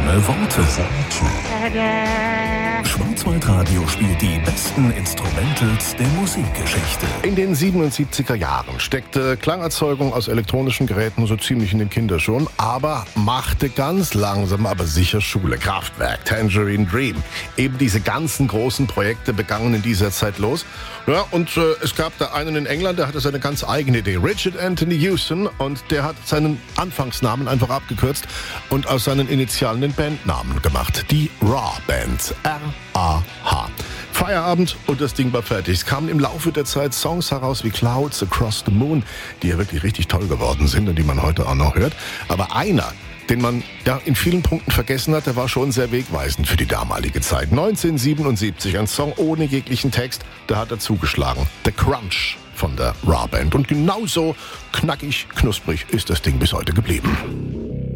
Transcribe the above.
Schöne Worte. Schwarzwaldradio spielt die besten Instrumentals der Musikgeschichte. In den 77er Jahren steckte Klangerzeugung aus elektronischen Geräten so ziemlich in den Kinderschuhen, aber machte ganz langsam aber sicher Schule. Kraftwerk, Tangerine Dream, eben diese ganzen großen Projekte begannen in dieser Zeit los. Ja, und es gab da einen in England, der hatte seine ganz eigene Idee. Richard Anthony Houston, und der hat seinen Anfangsnamen einfach abgekürzt und aus seinen Initialen den Bandnamen gemacht. Die Raw Band. R-A-H. Feierabend und das Ding war fertig. Es kamen im Laufe der Zeit Songs heraus wie Clouds Across the Moon, die ja wirklich richtig toll geworden sind und die man heute auch noch hört. Aber einer, den man ja in vielen Punkten vergessen hat, der war schon sehr wegweisend für die damalige Zeit. 1977, ein Song ohne jeglichen Text, der hat er zugeschlagen. The Crunch von der Raw Band. Und genauso knackig, knusprig ist das Ding bis heute geblieben.